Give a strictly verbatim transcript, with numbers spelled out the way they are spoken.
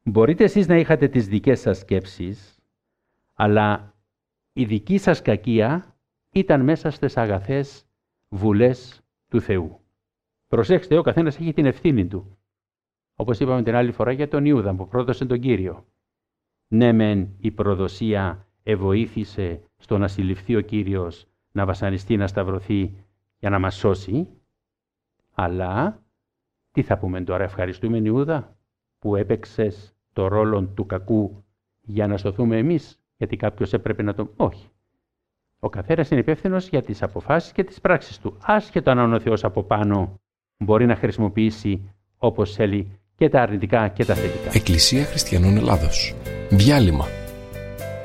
Μπορείτε εσείς να είχατε τις δικές σας σκέψεις, αλλά η δική σας κακία ήταν μέσα στις αγαθές βουλές του Θεού. Προσέξτε, ο καθένας έχει την ευθύνη του. Όπως είπαμε την άλλη φορά για τον Ιούδα που πρόδωσε τον Κύριο. Ναι μεν η προδοσία εβοήθησε στο να συλληφθεί ο Κύριος, να βασανιστεί, να σταυρωθεί για να μας σώσει, αλλά τι θα πούμε τώρα, ευχαριστούμε Ιούδα που έπαιξες το ρόλο του κακού για να σωθούμε εμείς, γιατί κάποιος έπρεπε να το... Όχι. Ο καθένας είναι υπεύθυνος για τις αποφάσεις και τις πράξεις του. Άσχετο αν ο Θεός από πάνω μπορεί να χρησιμοποιήσει όπως θέλει και τα αρνητικά και τα θετικά. Εκκλησία Χριστιανών Ελλάδος. Διάλειμμα.